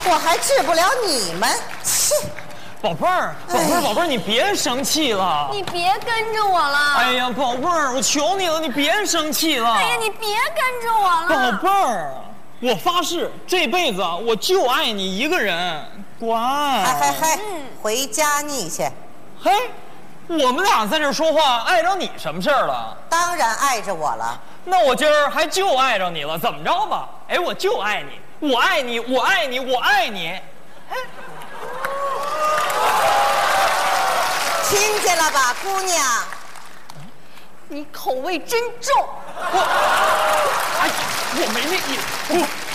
我还治不了你们。切！ 宝贝儿，宝贝儿，你别生气了。 你别跟着我了。 哎呀，宝贝儿，我求你了，你别生气了。 哎呀，你别跟着我了。 宝贝儿，我发誓，这辈子我就爱你一个人。乖。 嗨，回家腻去。 嘿，我们俩在这说话，碍着你什么事儿了？ 当然碍着我了。 那我今儿还就碍着你了，怎么着吧？哎，我就爱你，我爱你，我爱你，我爱你。哎， 听见了吧，姑娘？ 你口味真重。 我没那意思。